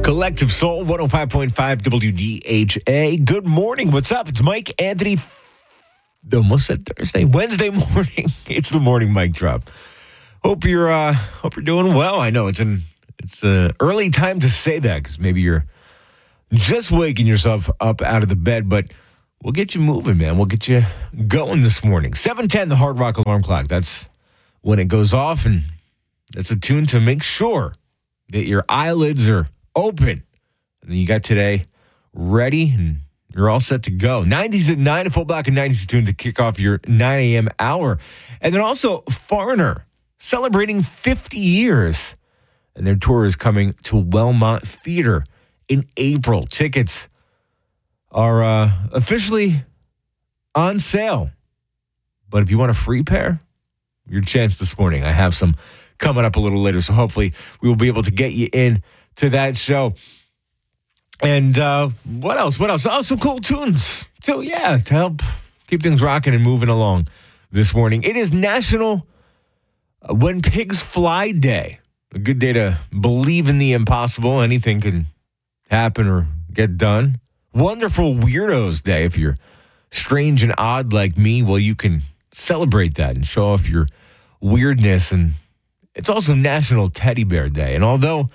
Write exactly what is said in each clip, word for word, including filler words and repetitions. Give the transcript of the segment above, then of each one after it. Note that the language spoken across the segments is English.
Collective Soul, one oh five point five W D H A. Good morning. What's up? It's Mike Anthony. Almost said Thursday. Wednesday morning. It's the morning mic drop. Hope you're uh, hope you're doing well. I know it's an it's an early time to say that because maybe you're just waking yourself up out of the bed, but we'll get you moving, man. We'll get you going this morning. seven ten, the Hard Rock alarm clock. That's when it goes off, and that's a tune to make sure that your eyelids are open. And you got today ready, and you're all set to go. nineties at nine, a full block of nineties tune to kick off your nine a.m. hour. And then also Foreigner, celebrating fifty years. And their tour is coming to Wellmont Theater in April. Tickets are uh, officially on sale. But if you want a free pair, your chance this morning. I have some coming up a little later, so hopefully we will be able to get you in to that show. And uh, what else? What else? Oh, some cool tunes, too, yeah, to help keep things rocking and moving along this morning. It is National When Pigs Fly Day. A good day to believe in the impossible. Anything can happen or get done. Wonderful Weirdos Day. If you're strange and odd like me, well, you can celebrate that and show off your weirdness. And it's also National Teddy Bear Day. And although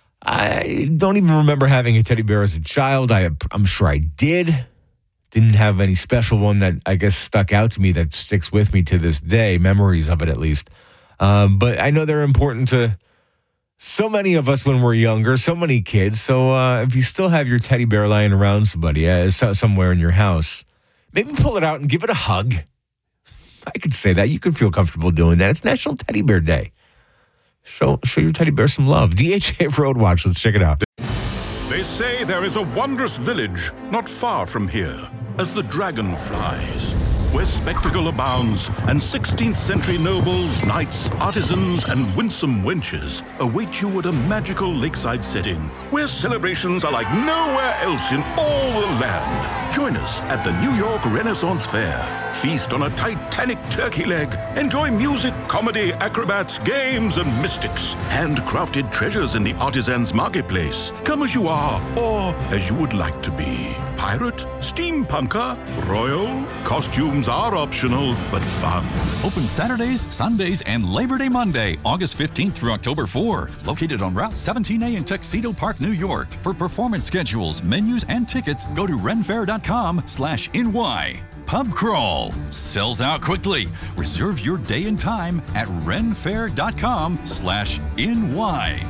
I don't even remember having a teddy bear as a child, I, I'm sure I did. Didn't have any special one that I guess stuck out to me that sticks with me to this day, memories of it at least. Um, but I know they're important to so many of us when we're younger, so many kids. So uh, if you still have your teddy bear lying around somebody, uh, somewhere in your house, maybe pull it out and give it a hug. I could say that. You could feel comfortable doing that. It's National Teddy Bear Day. Show show your teddy bear some love. D H A Road Watch. Let's check it out. They say there is a wondrous village not far from here, as the dragon flies, where spectacle abounds, and sixteenth century nobles, knights, artisans, and winsome wenches await you at a magical lakeside setting, where celebrations are like nowhere else in all the land. Join us at the New York Renaissance Fair. Feast on a titanic turkey leg. Enjoy music, comedy, acrobats, games, and mystics. Handcrafted treasures in the artisans' marketplace. Come as you are, or as you would like to be. Pirate, steampunker, royal. Costumes are optional, but fun. Open Saturdays, Sundays, and Labor Day Monday, August fifteenth through October fourth. Located on Route seventeen A in Tuxedo Park, New York. For performance schedules, menus, and tickets, go to renfair.com slash NY. Pub Crawl sells out quickly. Reserve your day and time at renfair.com slash NY.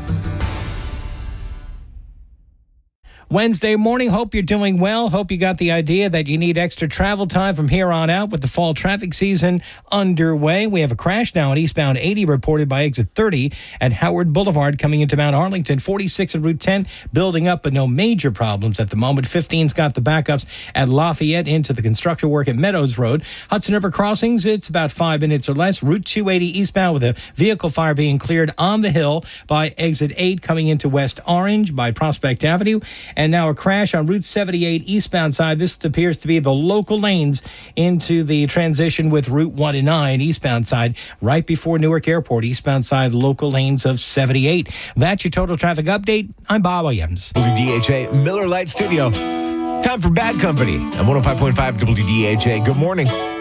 Wednesday morning. Hope you're doing well. Hope you got the idea that you need extra travel time from here on out with the fall traffic season underway. We have a crash now at eastbound eighty reported by exit thirty at Howard Boulevard coming into Mount Arlington. forty-six and Route ten building up, but no major problems at the moment. fifteen's got the backups at Lafayette into the construction work at Meadows Road. Hudson River crossings, it's about five minutes or less. Route two eighty eastbound with a vehicle fire being cleared on the hill by exit eight coming into West Orange by Prospect Avenue. And now a crash on Route seventy-eight eastbound side. This appears to be the local lanes into the transition with Route one and nine eastbound side, right before Newark Airport, eastbound side, local lanes of seventy-eight. That's your total traffic update. I'm Bob Williams. W D H A Miller Lite Studio. Time for Bad Company. I'm one oh five point five W D H A. Good morning.